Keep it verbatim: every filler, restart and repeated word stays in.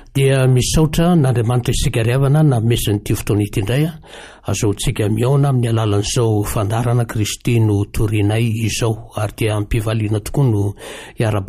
dia misaotra n'Andriamanitra isika riavana na mesin'ity fotoana ity indray a azahoantsika miaona amin'ny alalan'izao fandarana Kristy no torinay izao ary dia ampivaliana tokoa no iarabana